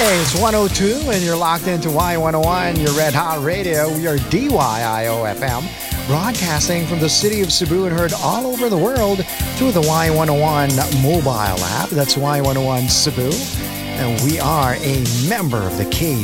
It's 102 and you're locked into Y101, your Red Hot Radio. We are DYIO FM, broadcasting from the city of Cebu and heard all over the world through the Y101 mobile app. That's Y101 Cebu. And we are a member of the